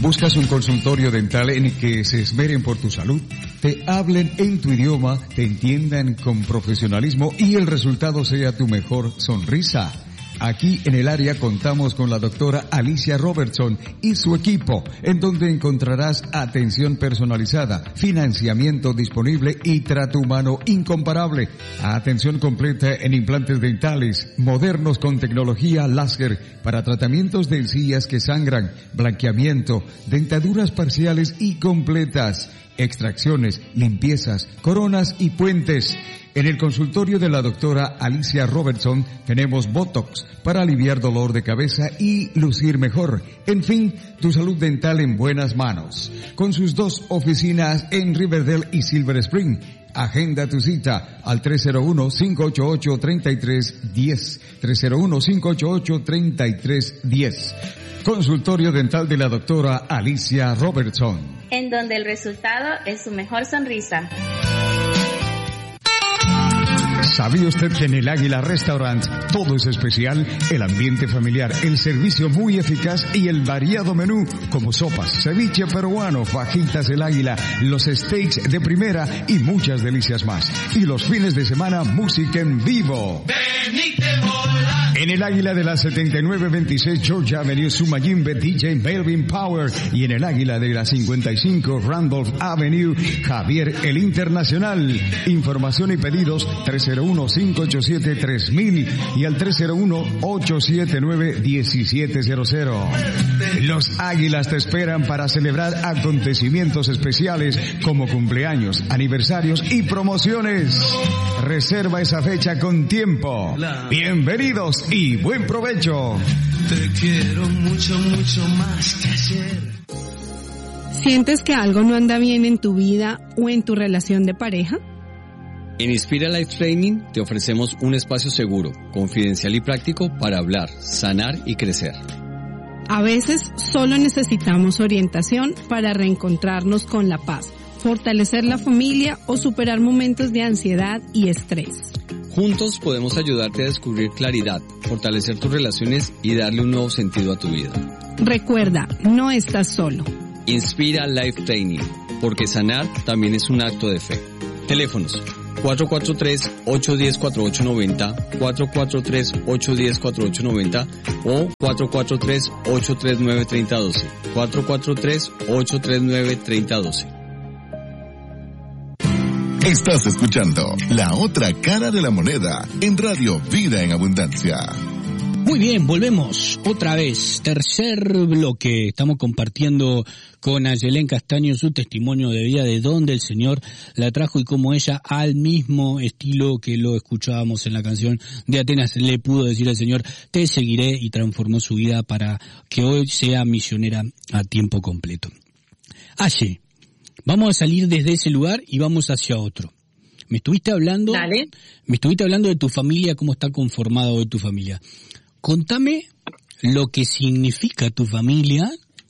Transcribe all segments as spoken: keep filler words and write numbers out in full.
¿Buscas un consultorio dental en el que se esmeren por tu salud? Te hablen en tu idioma, te entiendan con profesionalismo y el resultado sea tu mejor sonrisa. Aquí en el área contamos con la doctora Alicia Robertson y su equipo, en donde encontrarás atención personalizada, financiamiento disponible y trato humano incomparable. Atención completa en implantes dentales, modernos con tecnología láser para tratamientos de encías que sangran, blanqueamiento, dentaduras parciales y completas, extracciones, limpiezas, coronas y puentes. En el consultorio de la doctora Alicia Robertson tenemos Botox para aliviar dolor de cabeza y lucir mejor. En fin, tu salud dental en buenas manos. Con sus dos oficinas en Riverdale y Silver Spring. Agenda tu cita al tres cero uno, cinco ocho ocho, tres tres uno cero. tres cero uno, cinco ocho ocho, tres tres uno cero. Consultorio dental de la doctora Alicia Robertson. En donde el resultado es su mejor sonrisa. ¿Sabía usted que en el Águila Restaurant todo es especial? El ambiente familiar, el servicio muy eficaz y el variado menú como sopas, ceviche peruano, fajitas del Águila, los steaks de primera y muchas delicias más. Y los fines de semana, música en vivo. En el Águila de la setenta y nueve veintiséis Georgia Avenue, Sumayimbe, D J Melvin Power. Y en el Águila de la cincuenta y cinco Randolph Avenue, Javier el Internacional. Información y pedidos tres cero uno, cinco ocho siete, tres mil y al tres cero uno, ocho siete nueve, uno siete cero cero. Los Águilas te esperan para celebrar acontecimientos especiales como cumpleaños, aniversarios y promociones. Reserva esa fecha con tiempo. Bienvenidos y buen provecho. Te quiero mucho, mucho más que ayer. ¿Sientes que algo no anda bien en tu vida o en tu relación de pareja? En Inspira Life Training te ofrecemos un espacio seguro, confidencial y práctico para hablar, sanar y crecer. A veces solo necesitamos orientación para reencontrarnos con la paz, fortalecer la familia o superar momentos de ansiedad y estrés. Juntos podemos ayudarte a descubrir claridad, fortalecer tus relaciones y darle un nuevo sentido a tu vida. Recuerda, no estás solo. Inspira Life Training, porque sanar también es un acto de fe. Teléfonos cuatro cuatro tres, ocho uno cero, cuatro ocho nueve cero, cuatro cuatro tres, ocho uno cero, cuatro ocho nueve cero o cuatro cuatro tres, ocho tres nueve, tres cero uno dos, cuatro cuatro tres, ocho tres nueve, tres cero uno dos. Estás escuchando La Otra Cara de la Moneda en Radio Vida en Abundancia. Muy bien, volvemos otra vez. Tercer bloque. Estamos compartiendo con Ayelén Castaño su testimonio de vida, de dónde el Señor la trajo y cómo ella, al mismo estilo que lo escuchábamos en la canción de Atenas, le pudo decir al Señor, te seguiré, y transformó su vida para que hoy sea misionera a tiempo completo. Aye, vamos a salir desde ese lugar y vamos hacia otro. Me estuviste hablando, Dale. me estuviste hablando de tu familia, cómo está conformada hoy tu familia. Contame lo que significa tu familia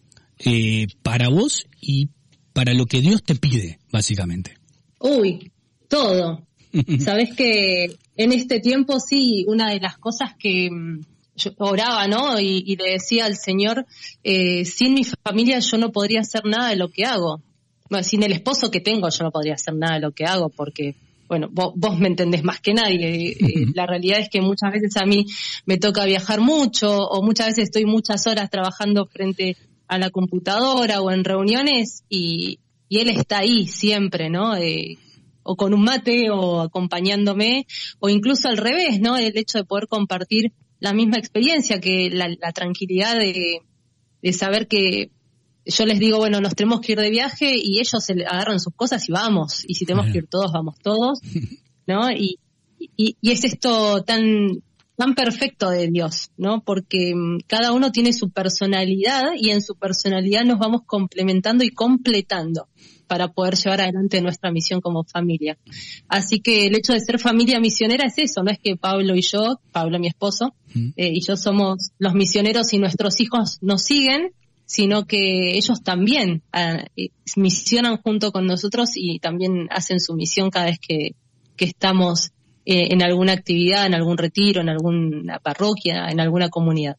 eh, para vos y para lo que Dios te pide, básicamente. Uy, todo. Sabés que en este tiempo sí, una de las cosas que yo oraba, ¿no? Y, y le decía al Señor, eh, sin mi familia yo no podría hacer nada de lo que hago. Bueno, sin el esposo que tengo yo no podría hacer nada de lo que hago porque... Bueno, vos, vos me entendés más que nadie. Eh, la realidad es que muchas veces a mí me toca viajar mucho o muchas veces estoy muchas horas trabajando frente a la computadora o en reuniones y, y él está ahí siempre, ¿no? Eh, o con un mate o acompañándome o incluso al revés, ¿no? El hecho de poder compartir la misma experiencia, que la, la tranquilidad de, de saber que yo les digo, bueno, nos tenemos que ir de viaje y ellos se agarran sus cosas y vamos. Y si tenemos que ir todos, vamos todos, ¿no? Y, y, y es esto tan tan perfecto de Dios, ¿no? Porque cada uno tiene su personalidad y en su personalidad nos vamos complementando y completando para poder llevar adelante nuestra misión como familia. Así que el hecho de ser familia misionera es eso, no es que Pablo y yo, Pablo mi esposo, eh, y yo somos los misioneros y nuestros hijos nos siguen, sino que ellos también eh, misionan junto con nosotros y también hacen su misión cada vez que, que estamos eh, en alguna actividad, en algún retiro, en alguna parroquia, en alguna comunidad.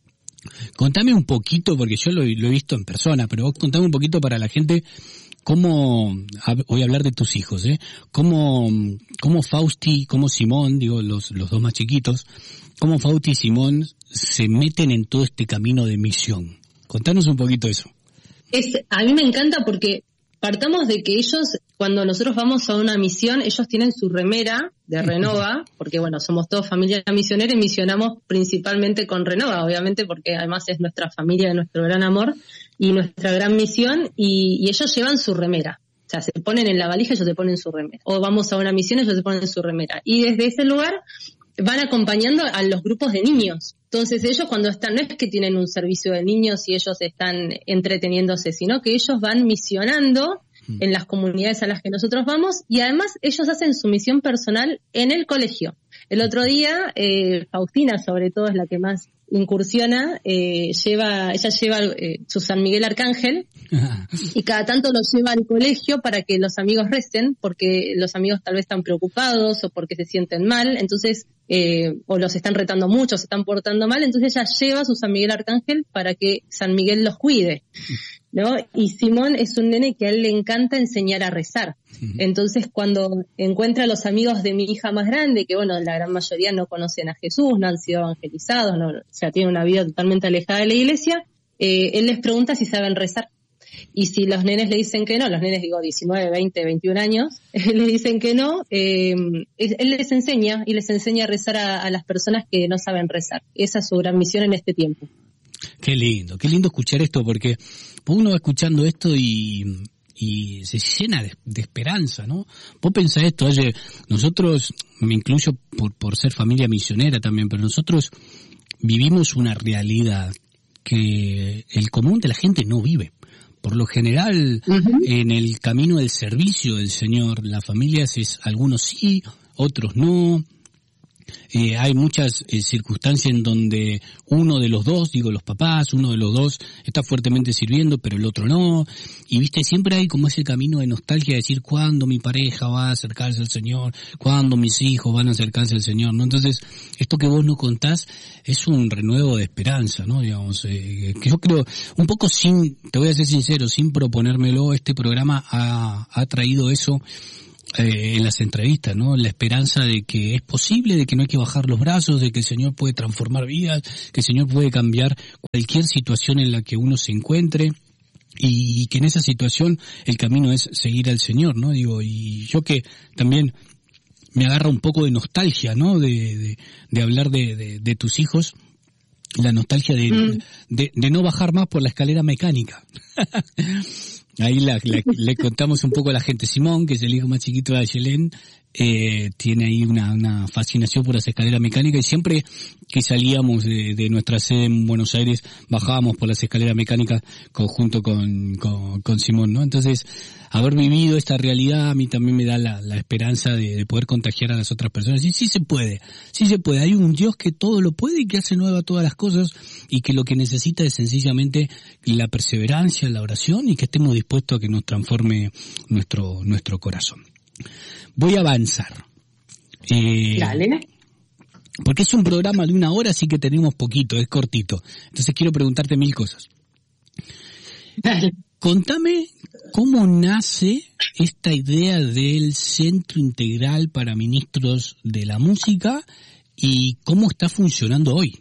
Contame un poquito, porque yo lo, lo he visto en persona, pero vos contame un poquito para la gente cómo, voy a hablar de tus hijos, ¿eh? Cómo, cómo Fausti, cómo Simón, digo, los, los dos más chiquitos, cómo Fausti y Simón se meten en todo este camino de misión. Contanos un poquito eso. Es, a mí me encanta porque partamos de que ellos, cuando nosotros vamos a una misión, ellos tienen su remera de Renova, porque bueno, somos todos familia misionera y misionamos principalmente con Renova, obviamente, porque además es nuestra familia, nuestro gran amor y nuestra gran misión, y, y ellos llevan su remera. O sea, se ponen en la valija, ellos se ponen su remera. O vamos a una misión, ellos se ponen su remera. Y desde ese lugar van acompañando a los grupos de niños. Entonces ellos cuando están, no es que tienen un servicio de niños y ellos están entreteniéndose, sino que ellos van misionando en las comunidades a las que nosotros vamos, y además ellos hacen su misión personal en el colegio. El otro día, eh, Faustina sobre todo es la que más incursiona, eh, lleva, ella lleva eh, su San Miguel Arcángel y cada tanto lo lleva al colegio para que los amigos recen, porque los amigos tal vez están preocupados o porque se sienten mal, entonces eh, o los están retando mucho, se están portando mal, entonces ella lleva a su San Miguel Arcángel para que San Miguel los cuide, ¿no? Y Simón es un nene que a él le encanta enseñar a rezar. Entonces cuando encuentra a los amigos de mi hija más grande, que bueno, la gran mayoría no conocen a Jesús, no han sido evangelizados, no, o sea, tienen una vida totalmente alejada de la iglesia, eh, él les pregunta si saben rezar. Y si los nenes le dicen que no, los nenes digo diecinueve, veinte, veintiún años, le dicen que no, eh, él les enseña y les enseña a rezar a, a las personas que no saben rezar. Esa es su gran misión en este tiempo. Qué lindo, qué lindo escuchar esto, porque uno va escuchando esto y, y se llena de, de esperanza, ¿no? Vos pensás esto, oye, nosotros, me incluyo por, por ser familia misionera también, pero nosotros vivimos una realidad que el común de la gente no vive. Por lo general, uh-huh. en el camino del servicio del Señor, las familias es, algunos sí, otros no. Eh, hay muchas eh, circunstancias en donde uno de los dos, digo los papás, uno de los dos está fuertemente sirviendo, pero el otro no. Y viste, siempre hay como ese camino de nostalgia de decir cuándo mi pareja va a acercarse al Señor, cuándo mis hijos van a acercarse al Señor, ¿no? Entonces, esto que vos nos contás es un renuevo de esperanza, ¿no? Digamos, eh, que yo creo, un poco sin, te voy a ser sincero, sin proponérmelo, este programa ha, ha traído eso Eh, en las entrevistas, ¿no? La esperanza de que es posible, de que no hay que bajar los brazos, de que el Señor puede transformar vidas, que el Señor puede cambiar cualquier situación en la que uno se encuentre, y que en esa situación el camino es seguir al Señor, ¿no? Digo, y yo que también me agarra un poco de nostalgia, ¿no? De, de, de hablar de, de, de tus hijos, la nostalgia de, mm. de, de no bajar más por la escalera mecánica. Ahí la, la, le contamos un poco a la gente. Simón, que es el hijo más chiquito de Ayelén, eh, tiene ahí una, una fascinación por las escaleras mecánicas, y siempre que salíamos de, de nuestra sede en Buenos Aires bajábamos por las escaleras mecánicas conjunto con, con, con Simón, ¿no? Entonces, haber vivido esta realidad a mí también me da la, la esperanza de, de poder contagiar a las otras personas. Y sí se puede, sí se puede. Hay un Dios que todo lo puede y que hace nueva todas las cosas, y que lo que necesita es sencillamente la perseverancia, la oración, y que estemos dispuestos a que nos transforme nuestro, nuestro corazón. Voy a avanzar. Eh, Dale. Porque es un programa de una hora, así que tenemos poquito, es cortito. Entonces quiero preguntarte mil cosas. Dale. Contame cómo nace esta idea del Centro Integral para Ministros de la Música y cómo está funcionando hoy.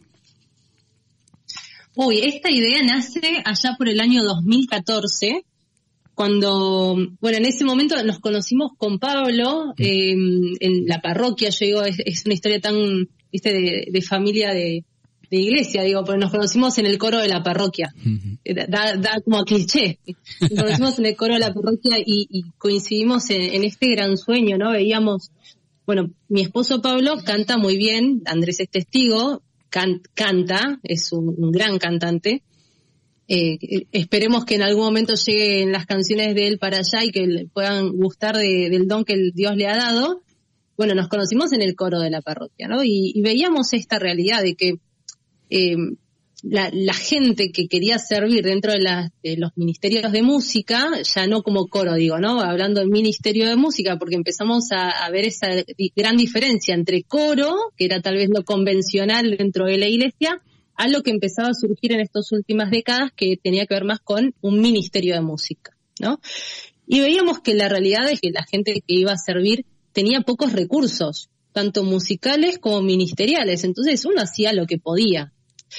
Uy, esta idea nace allá por el año dos mil catorce, cuando, bueno, en ese momento nos conocimos con Pablo eh, en la parroquia. Yo digo, es, es una historia tan, viste, de, de familia de, de iglesia, digo, porque nos conocimos en el coro de la parroquia. Uh-huh. Da, da como cliché. Nos conocimos en el coro de la parroquia y, y coincidimos en, en este gran sueño, ¿no? Veíamos, bueno, mi esposo Pablo canta muy bien, Andrés es testigo, can, canta, es un, un gran cantante. Eh, esperemos que en algún momento lleguen las canciones de él para allá y que le puedan gustar de, del don que el Dios le ha dado. Bueno, nos conocimos en el coro de la parroquia, ¿no? Y, y veíamos esta realidad de que eh, la, la gente que quería servir dentro de, la, de los ministerios de música, ya no como coro, digo, ¿no? Hablando del ministerio de música, porque empezamos a, a ver esa gran diferencia entre coro, que era tal vez lo convencional dentro de la iglesia, a lo que empezaba a surgir en estas últimas décadas, que tenía que ver más con un ministerio de música, ¿no? Y veíamos que la realidad es que la gente que iba a servir tenía pocos recursos, tanto musicales como ministeriales, entonces uno hacía lo que podía.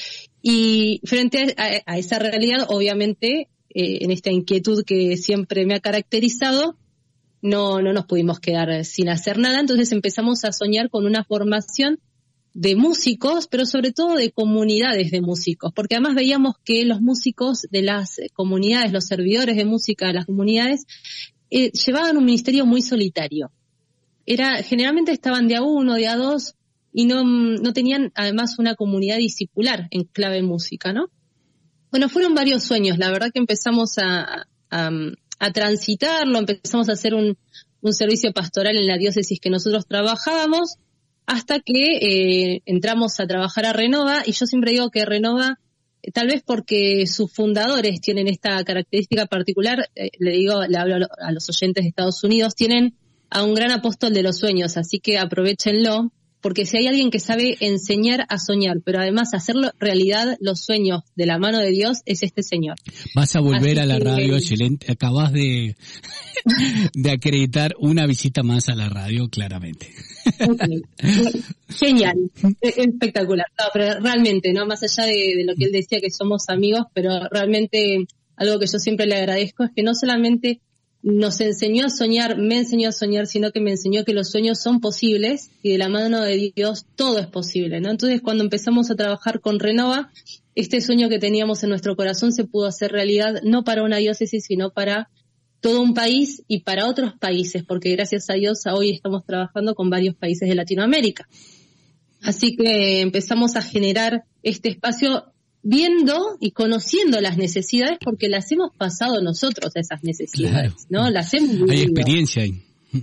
Y frente a, a esa realidad, obviamente, eh, en esta inquietud que siempre me ha caracterizado, no, no nos pudimos quedar sin hacer nada, entonces empezamos a soñar con una formación de músicos, pero sobre todo de comunidades de músicos, porque además veíamos que los músicos de las comunidades, los servidores de música de las comunidades, eh, llevaban un ministerio muy solitario. Era, generalmente estaban de a uno, de a dos, y no, no tenían además una comunidad discipular en clave música, ¿no? Bueno, fueron varios sueños, la verdad que empezamos a, a, a transitarlo, empezamos a hacer un, un servicio pastoral en la diócesis que nosotros trabajábamos, hasta que eh, entramos a trabajar a Renova, y yo siempre digo que Renova, eh, tal vez porque sus fundadores tienen esta característica particular, eh, le digo, le hablo a los oyentes de Estados Unidos, tienen a un gran apóstol de los sueños, así que aprovéchenlo, porque si hay alguien que sabe enseñar a soñar, pero además hacerlo realidad los sueños de la mano de Dios, es este señor. Vas a volver así a la que, radio, excelente, acabas de, de acreditar una visita más a la radio, claramente. Okay. Genial, espectacular. No, pero realmente, no, más allá de, de lo que él decía que somos amigos, pero realmente algo que yo siempre le agradezco es que no solamente nos enseñó a soñar, me enseñó a soñar, sino que me enseñó que los sueños son posibles y de la mano de Dios todo es posible, ¿no? Entonces, cuando empezamos a trabajar con Renova, este sueño que teníamos en nuestro corazón se pudo hacer realidad, no para una diócesis, sino para todo un país y para otros países, porque gracias a Dios hoy estamos trabajando con varios países de Latinoamérica. Así que empezamos a generar este espacio viendo y conociendo las necesidades, porque las hemos pasado nosotros, esas necesidades, claro, ¿no? Las hemos vivido. Hay experiencia ahí.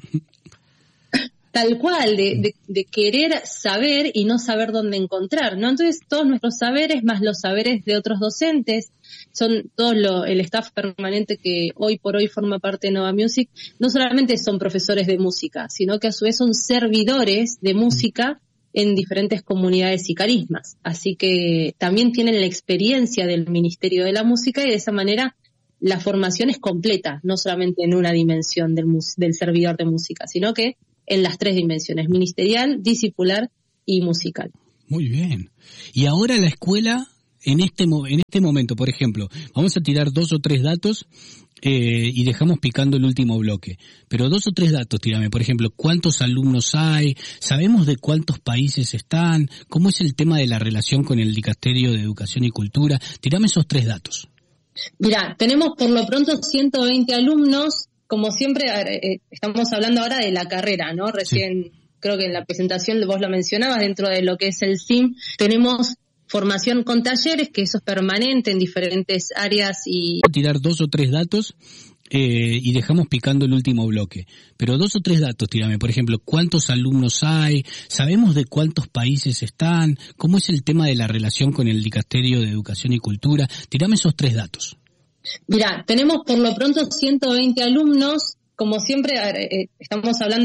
Tal cual, de, de, de querer saber y no saber dónde encontrar, ¿no? Entonces, todos nuestros saberes, más los saberes de otros docentes, son todo lo, el staff permanente que hoy por hoy forma parte de Nova Music, no solamente son profesores de música, sino que a su vez son servidores de música en diferentes comunidades y carismas. Así que también tienen la experiencia del Ministerio de la Música, y de esa manera la formación es completa, no solamente en una dimensión del, mus- del servidor de música, sino que en las tres dimensiones: ministerial, discipular y musical. Muy bien. Y ahora la escuela, en este mo- en este momento, por ejemplo, vamos a tirar dos o tres datos eh, y dejamos picando el último bloque. Pero dos o tres datos, tírame. Por ejemplo, ¿cuántos alumnos hay? ¿Sabemos de cuántos países están? ¿Cómo es el tema de la relación con el Dicasterio de Educación y Cultura? Tírame esos tres datos. Mirá, tenemos por lo pronto ciento veinte alumnos. Como siempre, eh, estamos hablando ahora de la carrera, ¿no? Recién, sí. Creo que en la presentación vos lo mencionabas, dentro de lo que es el S I M, tenemos formación con talleres, que eso es permanente en diferentes áreas y... Voy a tirar dos o tres datos eh, y dejamos picando el último bloque. Pero dos o tres datos, tírame. Por ejemplo, ¿cuántos alumnos hay? ¿Sabemos de cuántos países están? ¿Cómo es el tema de la relación con el Dicasterio de Educación y Cultura? Tírame esos tres datos. Mirá, tenemos por lo pronto ciento veinte alumnos. Como siempre, eh, estamos hablando